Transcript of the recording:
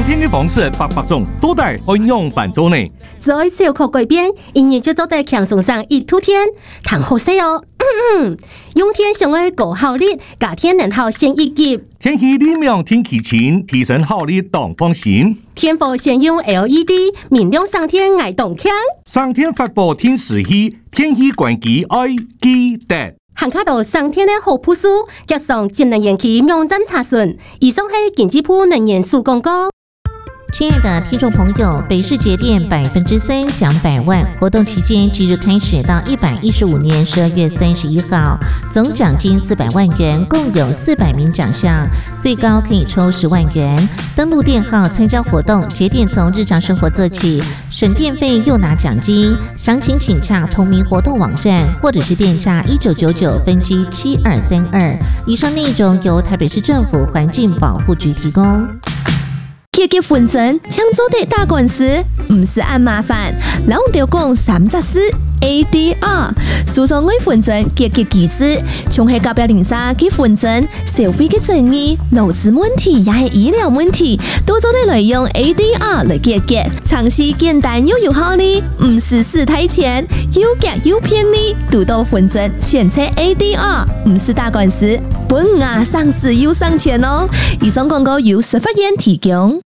天的方式，百种都带运用伴奏呢。 在小可改变，音乐就做在强松上一突天，谈好些哦。用天上的高效率，夏天能好先一级。 天气里面天气晴，提升效率当放心。 天府先用 LED， 明亮上天爱动强。 上天发布天时气，天气关机爱记得。 行卡到上天的好朴素，加上节能延期명真查询。以上係經濟部能源署廣告。 亲爱的听众朋友，北市节电3%奖100万活动期间即日开始到115年12月31号，总奖金400万元，共有400名奖项，最高可以抽10万元。登录电号参加活动，节电从日常生活做起，省电费又拿奖金。详情请洽同名活动网站，或者是电洽1999分机7232。以上内容由台北市政府环境保护局提供。 结婚证抢走的打官司，唔是按麻烦，咱就讲3只字 ADR， 诉讼为婚证结机制，从係甲表零三結婚證、消費嘅爭議、勞資問題也係醫療問題，都做得來用 ADR 來解決，嘗試簡單又有效率，唔是死太錢，又夾又便利，讀到婚證選擇 ADR， 唔是打官司，本上市又省錢哦。以上廣告由司法院提供。